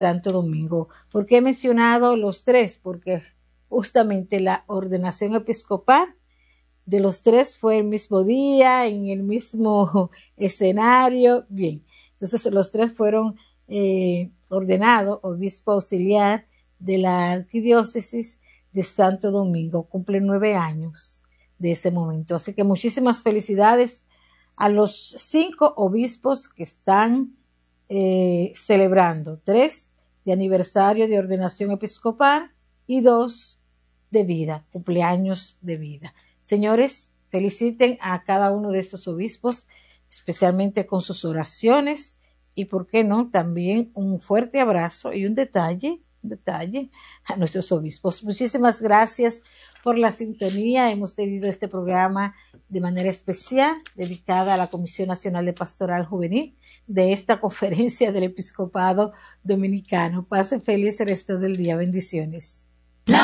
Santo Domingo. ¿Por qué he mencionado los tres? Porque justamente la ordenación episcopal de los tres fue el mismo día, en el mismo escenario. Bien, entonces los tres fueron ordenados obispo auxiliar de la arquidiócesis de Santo Domingo. Cumplen 9 años de ese momento. Así que muchísimas felicidades a los 5 obispos que están celebrando. 3 de aniversario de ordenación episcopal y 2 de vida, cumpleaños de vida. Señores, feliciten a cada uno de estos obispos, especialmente con sus oraciones y, ¿por qué no?, también un fuerte abrazo y un detalle a nuestros obispos. Muchísimas gracias por la sintonía. Hemos tenido este programa de manera especial dedicada a la Comisión Nacional de Pastoral Juvenil de esta conferencia del Episcopado Dominicano. Pasen feliz el resto del día. Bendiciones.